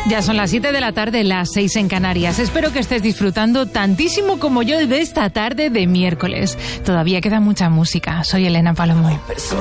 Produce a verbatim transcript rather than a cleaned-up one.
Ya son las siete de la tarde, las seis en Canarias. Espero que estés disfrutando tantísimo como yo de esta tarde de miércoles. Todavía queda mucha música. Soy Elena Palomo.